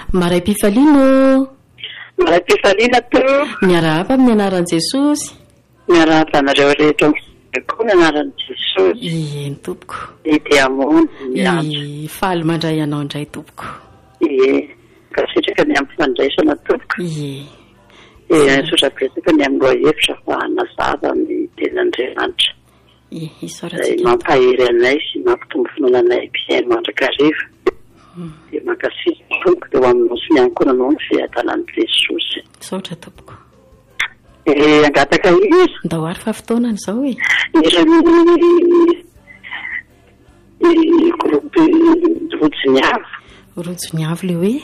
maray mpifaliano maray mpifaliana to miarahaba amin'ny anaran'i Jesosy miarahaba anareo rehetra koa ny anaran'i Jesosy ny tompoko dia amony faly mandray anao indray tompoko kasitraka ny amin'ny fandraisana tompoko sotrabetsaka ny amin'ny roa hevitra fa nazava ny ten'Andriamanitra mampahery anay sy mampitombo finoana anay mpiaino mandrakariva dia mankasitraka tompoko dia ho aminao sy miankona anao ny fiadanan'i Jesosy saotra tompoko angataka izy ndao ary fa fotoanany zao e groupe Rojoniavo le hoe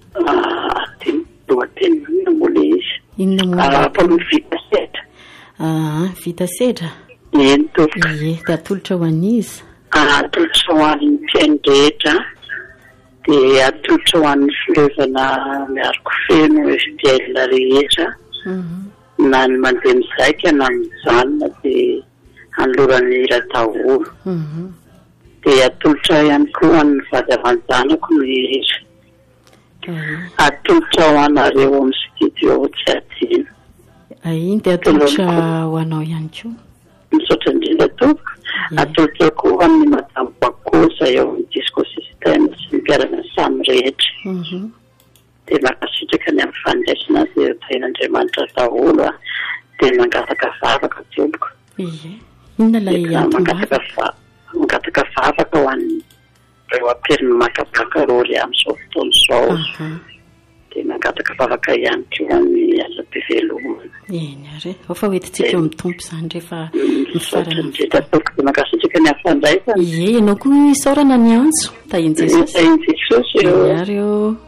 lohateny mola izy inona mpamily vita sedra vita sedra eny tompoko dia atolotra ho an'izy atolotra ho an'ny mpiaino rehetra dia atolotra ho an'ny filevana miariko feno mpiaina rehetra na ny mandeha mizaika na mijanona dia anoloran'ny hira-daholo dia atolotra ihany koa an'ny vady aman-janako ny hira atolotra ho anareo amin'ny studio tsy adino iny dia atolotra ho anao ihany koa misaotra indrindra tompoko atolotra koa amin'ny madamo Bakosa eo amin'ny disco system sy ny mpiarana samy rehetra dia makasitraka ny amin'ny fandraisana dia tain'Andriamanitra daholo dia mangataka vavaka tompoko inona lay mangataka vavaka ho an'ny reo aperiny makabaka rory amin'izao fotoana izao dia mangataka vavaka ihany koa amin'ny asa-pivelomana eny ary ao fa hoentintsika eo amin'ny tompo izany rehefa mifarana dia makasitraka ny amin'ny fandraisana ianao koa isaorana ny antso tahin' Jesosy eo ary eo